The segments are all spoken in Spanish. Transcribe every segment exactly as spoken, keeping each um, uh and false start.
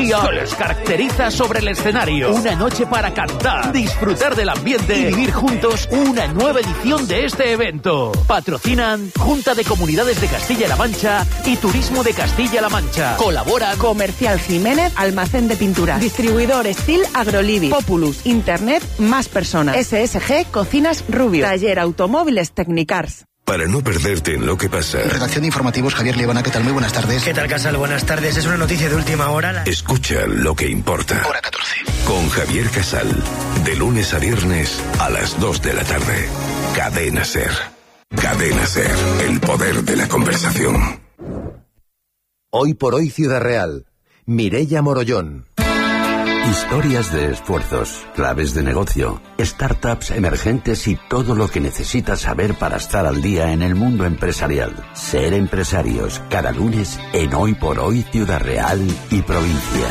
energía que les caracteriza sobre el escenario. Una noche para cantar, disfrutar del ambiente y vivir juntos una nueva edición de este evento. Patrocinan Junta de Comunidades de Castilla-La Mancha y Turismo de Castilla-La Mancha. Colaboran Comercial Jiménez, Almacén de Pinturas, Distribuidor Estil Agrolivi, Populus, Internet Más Personas, S S G Cocinas Rubio, Taller Automóviles Technicars. Para no perderte en lo que pasa. Redacción de informativos, Javier Liebana, ¿qué tal? Muy buenas tardes. ¿Qué tal, Casal? Buenas tardes. Es una noticia de última hora. La... Escucha lo que importa. Hora catorce. Con Javier Casal. De lunes a viernes a las dos de la tarde. Cadena Ser. Cadena Ser. El poder de la conversación. Hoy por hoy Ciudad Real. Mireia Morollón. Historias de esfuerzos, claves de negocio, startups emergentes y todo lo que necesitas saber para estar al día en el mundo empresarial. Ser empresarios, cada lunes en Hoy por Hoy Ciudad Real y Provincia.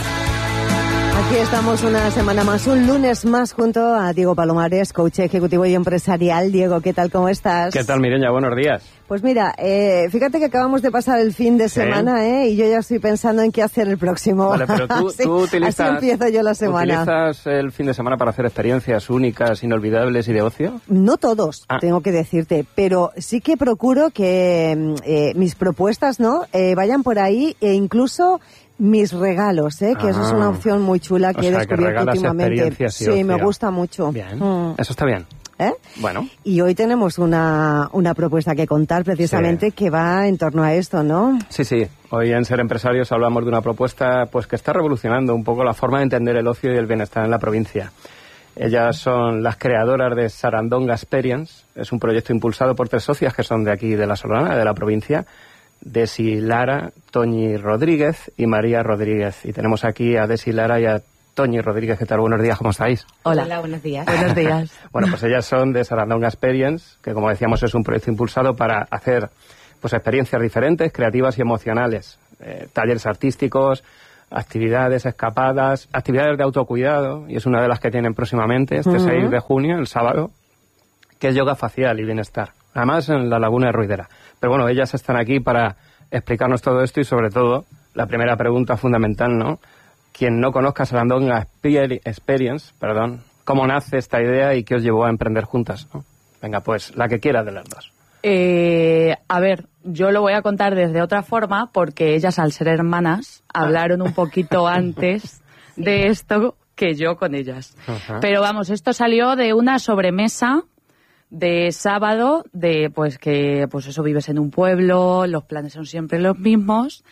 Aquí estamos una semana más, un lunes más, junto a Diego Palomares, coach ejecutivo y empresarial. Diego, ¿qué tal? ¿Cómo estás? ¿Qué tal, Mireia? Buenos días. Pues mira, eh, fíjate que acabamos de pasar el fin de semana, ¿eh? Y yo ya estoy pensando en qué hacer el próximo. Vale, pero tú, así, tú utilizas... así empiezo yo la semana. ¿Utilizas el fin de semana para hacer experiencias únicas, inolvidables y de ocio? No todos, ah. tengo que decirte, pero sí que procuro que eh, mis propuestas, ¿no? Eh, vayan por ahí e incluso... mis regalos, ¿eh? Que ah, eso es una opción muy chula que o sea, he descubierto que últimamente. Sí, ocio. Me gusta mucho. Bien, mm. eso está bien. ¿Eh? Bueno. Y hoy tenemos una, una propuesta que contar precisamente sí. que va en torno a esto, ¿no? Sí, sí. Hoy en Ser Empresarios hablamos de una propuesta pues que está revolucionando un poco la forma de entender el ocio y el bienestar en la provincia. Ellas son las creadoras de Sarandonga Experience. Es un proyecto impulsado por tres socias que son de aquí, de La Solana, de la provincia. Desi Lara, Toñi Rodríguez y María Rodríguez. Y tenemos aquí a Desi Lara y a Toñi Rodríguez. ¿Qué tal? Buenos días, ¿cómo estáis? Hola, Hola buenos días. Buenos días. Bueno, pues ellas son de Sarandonga Experience, que como decíamos es un proyecto impulsado para hacer pues experiencias diferentes, creativas y emocionales. Eh, talleres artísticos, actividades, escapadas, actividades de autocuidado, y es una de las que tienen próximamente, este uh-huh. seis de junio, el sábado, que es yoga facial y bienestar. Además en la Laguna de Ruidera. Pero bueno, ellas están aquí para explicarnos todo esto y sobre todo, la primera pregunta fundamental, ¿no? Quien no conozca Sarandonga Experience, perdón, ¿cómo nace esta idea y qué os llevó a emprender juntas, ¿no? Venga, pues, la que quiera de las dos. Eh, a ver, yo lo voy a contar desde otra forma porque ellas, al ser hermanas, hablaron un poquito antes de esto que yo con ellas. Uh-huh. Pero vamos, esto salió de una sobremesa de sábado, de pues que pues eso, vives en un pueblo, los planes son siempre los mismos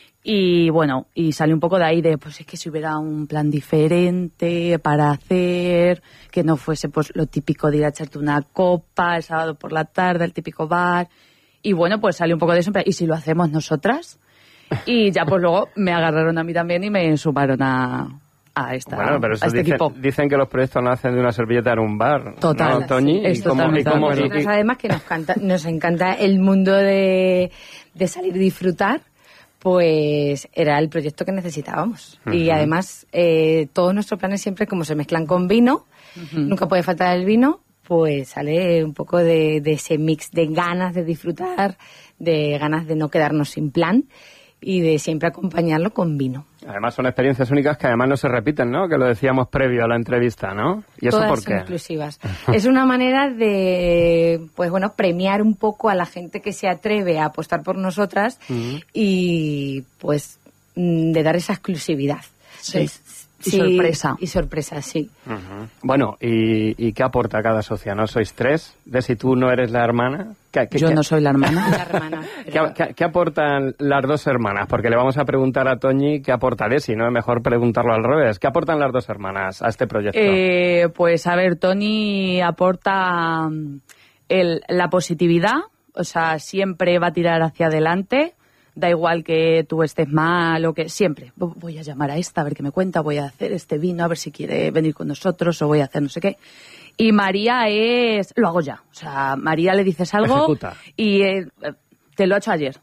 y bueno, y sale un poco de ahí de pues es que si hubiera un plan diferente para hacer, que no fuese pues lo típico de ir a echarte una copa el sábado por la tarde, el típico bar, y bueno, pues sale un poco de eso, y si lo hacemos nosotras, y ya pues luego me agarraron a mí también y me sumaron a a esta bueno, pero eso a este dicen, equipo. Dicen que los proyectos nacen de una servilleta en un bar. Total. ¿No, Toñi? Sí, ¿Y cómo, y cómo, y, y... Además que nos, canta, nos encanta el mundo de, de salir y disfrutar, pues era el proyecto que necesitábamos. Uh-huh. Y además eh, todos nuestros planes siempre como se mezclan con vino, uh-huh. nunca puede faltar el vino, pues sale un poco de, de ese mix de ganas de disfrutar, de ganas de no quedarnos sin plan y de siempre acompañarlo con vino. Además son experiencias únicas que además no se repiten, ¿no? Que lo decíamos previo a la entrevista, ¿no? ¿Y eso Todas por son qué? Exclusivas. Es una manera de, pues bueno, premiar un poco a la gente que se atreve a apostar por nosotras uh-huh. y pues de dar esa exclusividad. Sí. Entonces, y sí, sorpresa. Y sorpresa, sí. Uh-huh. Bueno, ¿y, ¿y qué aporta cada socia? ¿No sois tres? De si tú no eres la hermana. ¿Qué, qué, Yo qué, no soy la hermana. La hermana pero... ¿Qué, qué, ¿Qué aportan las dos hermanas? Porque le vamos a preguntar a Toñi qué aporta Desi, ¿no? Es mejor preguntarlo al revés. ¿Qué aportan las dos hermanas a este proyecto? Eh, pues a ver, Toñi aporta el, la positividad, o sea, siempre va a tirar hacia adelante. Da igual que tú estés mal o que... Siempre. Voy a llamar a esta, a ver qué me cuenta, voy a hacer este vino, a ver si quiere venir con nosotros o voy a hacer no sé qué. Y María es... Lo hago ya. O sea, María le dices algo Ejecuta. y eh, te lo he hecho ayer.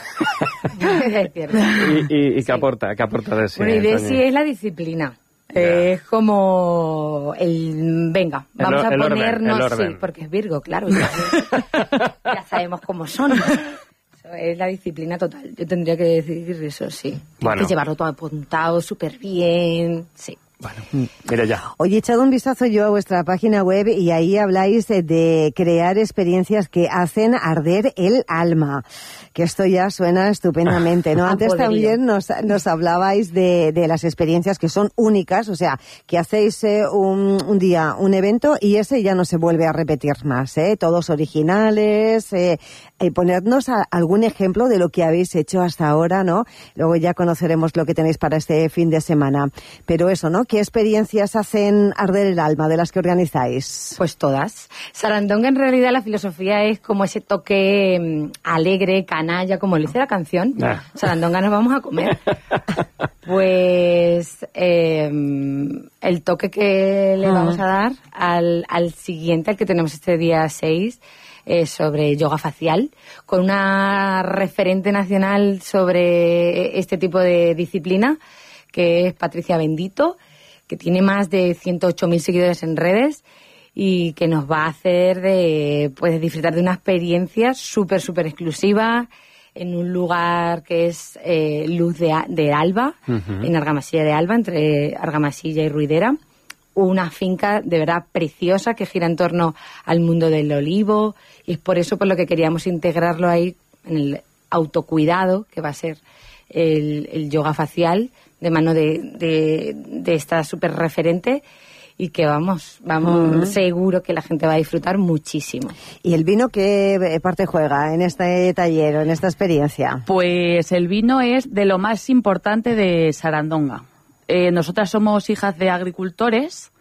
¿Y, y, y qué sí. aporta? ¿Qué aporta Desi? Bueno, y Desi es la disciplina. Eh, es como el... Venga, vamos el, a el ponernos... Orden, sí, porque es Virgo, claro. Ya, ya sabemos cómo son. es la disciplina total. Yo tendría que decir eso, sí. Bueno. Hay que llevarlo todo apuntado, súper bien, sí. Bueno, mira ya. Oye, he echado un vistazo yo a vuestra página web y ahí habláis de crear experiencias que hacen arder el alma. Que esto ya suena estupendamente, ¿no? Antes también nos, nos hablabais de, de las experiencias que son únicas, o sea, que hacéis eh, un, un día un evento y ese ya no se vuelve a repetir más, ¿eh? Todos originales, eh, eh, ponernos a, algún ejemplo de lo que habéis hecho hasta ahora, ¿no? Luego ya conoceremos lo que tenéis para este fin de semana. Pero eso, ¿no? ¿Qué experiencias hacen arder el alma de las que organizáis? Pues todas. Sarandonga, en realidad, la filosofía es como ese toque mmm, alegre, canalla, como le dice la canción. Ah. Sarandonga nos vamos a comer. Pues eh, el toque que le vamos a dar al, al siguiente, al que tenemos este día seis, eh, sobre yoga facial, con una referente nacional sobre este tipo de disciplina, que es Patricia Bendito, que tiene más de ciento ocho mil seguidores en redes y que nos va a hacer de, pues, disfrutar de una experiencia súper, súper exclusiva en un lugar que es eh, Luz de, de Alba, uh-huh. en Argamasilla de Alba, entre Argamasilla y Ruidera. Una finca de verdad preciosa que gira en torno al mundo del olivo, y es por eso por lo que queríamos integrarlo ahí en el autocuidado, que va a ser el, el yoga facial, de mano de, de, de esta súper referente, y que vamos, vamos uh-huh. seguro que la gente va a disfrutar muchísimo. ¿Y el vino qué parte juega en este taller, en esta experiencia? Pues el vino es de lo más importante de Sarandonga. Eh, nosotras somos hijas de agricultores,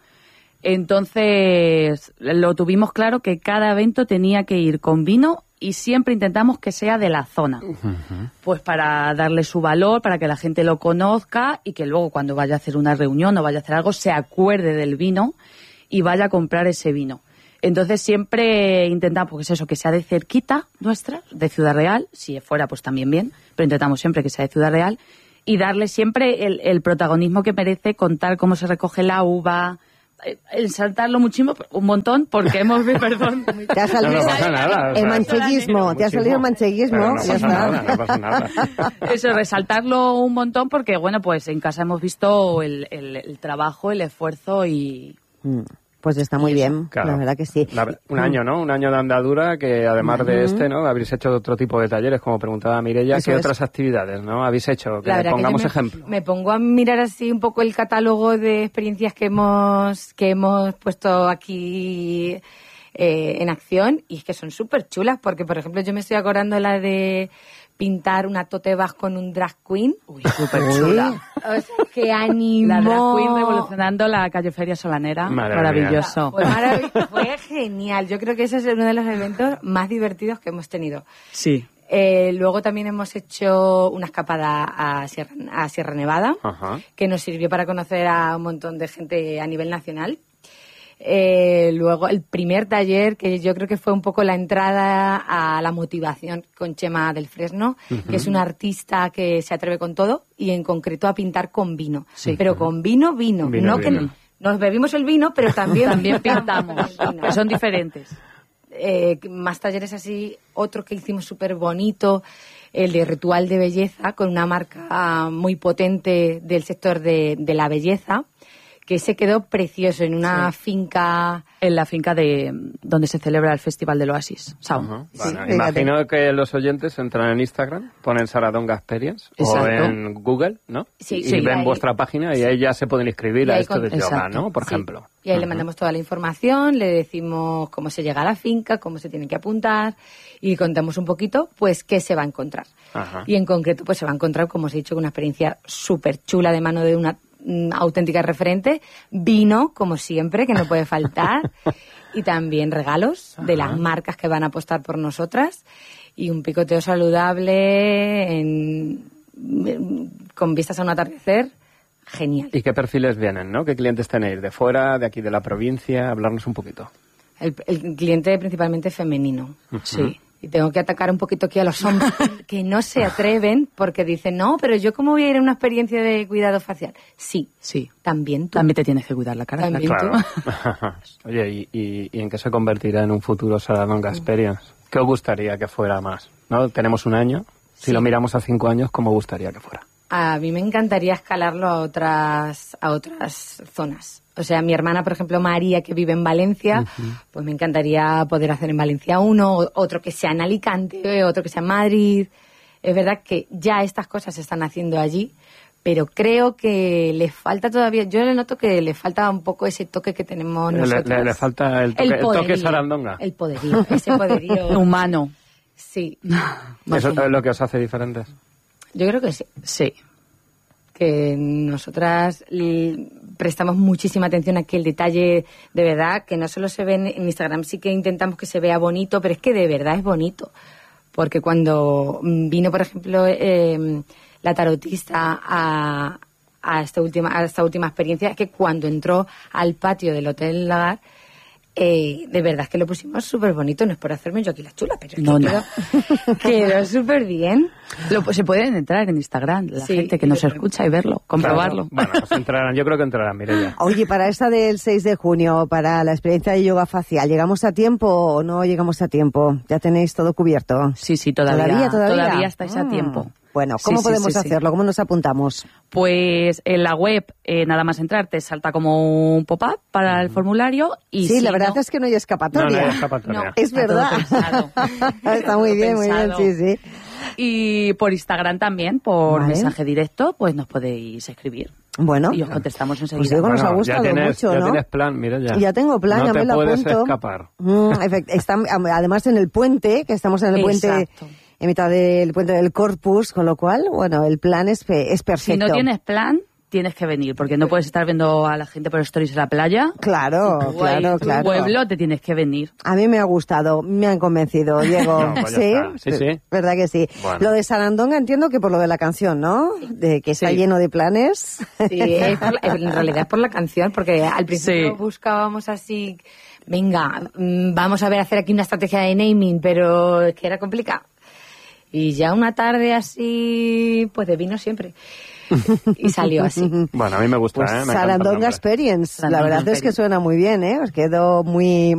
entonces lo tuvimos claro que cada evento tenía que ir con vino y siempre intentamos que sea de la zona, uh-huh. pues para darle su valor, para que la gente lo conozca y que luego cuando vaya a hacer una reunión o vaya a hacer algo se acuerde del vino y vaya a comprar ese vino. Entonces siempre intentamos, pues eso, que sea de cerquita nuestra, de Ciudad Real, si fuera pues también bien, pero intentamos siempre que sea de Ciudad Real y darle siempre el, el protagonismo que merece, contar cómo se recoge la uva, ensaltarlo muchísimo, un montón, porque hemos visto, perdón. Te ha salido no, no pasa nada, el mancheguismo, te ha salido el mancheguismo. No pasa ya nada, está. no pasa nada. Eso, resaltarlo un montón, porque bueno, pues en casa hemos visto el, el, el trabajo, el esfuerzo y... Mm. Pues está muy bien, claro. La verdad que sí. La, un año, ¿no? Un año de andadura que además uh-huh. de este, ¿no? Habéis hecho otro tipo de talleres, como preguntaba Mireia. ¿Qué es. otras actividades, no? Habéis hecho, que pongamos que ejemplo. Me, me pongo a mirar así un poco el catálogo de experiencias que hemos, que hemos puesto aquí eh, en acción, y es que son súper chulas, porque por ejemplo yo me estoy acordando la de pintar una tote bag con un drag queen. Uy, súper chula. O sea, que animó. La drag queen revolucionando la calle Feria Solanera. Madre maravilloso. Fue, marav- fue genial. Yo creo que ese es uno de los eventos más divertidos que hemos tenido. Sí. Eh, luego también hemos hecho una escapada a Sierra, a Sierra Nevada, Ajá. que nos sirvió para conocer a un montón de gente a nivel nacional. Eh, luego el primer taller, que yo creo que fue un poco la entrada a la motivación, con Chema del Fresno, uh-huh. que es una artista que se atreve con todo y en concreto a pintar con vino. Sí. Pero con vino, vino. vino no vino. que nos bebimos el vino, pero también, también pintamos, que son diferentes. Eh, más talleres así, otro que hicimos súper bonito, el de Ritual de Belleza, con una marca muy potente del sector de, de la belleza, que se quedó precioso en una sí. finca... En la finca de donde se celebra el Festival del Oasis, Sao. Uh-huh. Sí, bueno, imagino que los oyentes entran en Instagram, ponen Sarandonga Experience, exacto. o en Google, ¿no? Sí, y sí, ven ahí, vuestra página y ahí ya se pueden inscribir a esto con, del yoga, ¿no? Por sí. ejemplo. Y ahí uh-huh. le mandamos toda la información, le decimos cómo se llega a la finca, cómo se tiene que apuntar y contamos un poquito, pues, qué se va a encontrar. Uh-huh. Y en concreto, pues, se va a encontrar, como os he dicho, una experiencia súper chula de mano de una auténtica referente, vino, como siempre, que no puede faltar, y también regalos Ajá. de las marcas que van a apostar por nosotras, y un picoteo saludable en, con vistas a un atardecer genial. ¿Y qué perfiles vienen, no? ¿Qué clientes tenéis? ¿De fuera, de aquí de la provincia? Hablarnos un poquito. El, el cliente principalmente femenino, uh-huh. sí. Y tengo que atacar un poquito aquí a los hombres que no se atreven porque dicen, no, pero yo cómo voy a ir a una experiencia de cuidado facial. Sí, sí. También tú. También te tienes que cuidar la cara. También claro. Oye, ¿y, y, ¿y en qué se convertirá en un futuro Sarandonga Experience? ¿qué os gustaría que fuera más? ¿No? Tenemos un año, si sí. lo miramos a cinco años, ¿cómo gustaría que fuera? A mí me encantaría escalarlo a otras, a otras zonas. O sea, mi hermana, por ejemplo, María, que vive en Valencia, uh-huh. pues me encantaría poder hacer en Valencia uno, otro que sea en Alicante, otro que sea en Madrid. Es verdad que ya estas cosas se están haciendo allí, pero creo que le falta todavía, yo le noto que le falta un poco ese toque que tenemos nosotros. Le, le, le falta el toque, el, el toque sarandonga. El poderío, ese poderío. Humano. Sí. ¿Eso es lo que os hace diferentes? Yo creo que sí. Sí. Que nosotras prestamos muchísima atención a que el detalle, de verdad, que no solo se ve en Instagram, sí que intentamos que se vea bonito, pero es que de verdad es bonito. Porque cuando vino, por ejemplo, eh, la tarotista a, a, esta última, a esta última experiencia, es que cuando entró al patio del Hotel Lagar, Eh, de verdad es que lo pusimos súper bonito, no es por hacerme yo aquí la chula, pero es no, que no. quedó, quedó súper bien. Lo, se pueden entrar en Instagram, la sí, gente que nos escucha y verlo, comprobarlo. Claro. Bueno, pues entrarán, yo creo que entrarán, Mireia. Oye, para esta del seis de junio, para la experiencia de yoga facial, ¿llegamos a tiempo o no llegamos a tiempo? ¿Ya tenéis todo cubierto? Sí, sí, todavía. ¿Todavía, todavía? Todavía estáis ah. a tiempo. Bueno, ¿cómo sí, podemos sí, sí, hacerlo? sí. ¿Cómo nos apuntamos? Pues en la web, eh, nada más entrar, te salta como un pop-up para el formulario. Y sí, si la verdad no... es que no hay escapatoria. No, no hay escapatoria. No, es verdad. Está muy bien, muy bien, sí, sí. Y por Instagram también, por vale. mensaje directo, pues nos podéis escribir. Bueno. Y os contestamos enseguida. Pues digo, nos bueno, ha gustado ya tienes, mucho, ya ¿no? tienes plan, mira ya. Ya tengo plan, no ya me lo apunto. No te puedes escapar. Mm, está, además en el puente, que estamos en el Exacto. puente... en mitad del puente del Corpus, con lo cual, bueno, el plan es, es perfecto. Si no tienes plan, tienes que venir, porque no puedes estar viendo a la gente por stories en la playa. Claro, claro, claro. Pueblo, te tienes que venir. A mí me ha gustado, me han convencido, Diego. No, pues ¿Sí? sí, sí. ¿Verdad que sí? Bueno. Lo de Sarandonga entiendo que por lo de la canción, ¿no? De que está sí. lleno de planes. Sí, es por la, en realidad es por la canción, porque al principio sí. buscábamos así, venga, vamos a ver, hacer aquí una estrategia de naming, pero es que era complicado. Y ya una tarde así, pues de vino siempre. Y salió así. Bueno, a mí me gusta, pues ¿eh? Me Sarandonga Experience. Sarandonga La verdad Experience. Es que suena muy bien, ¿eh? Os quedó muy...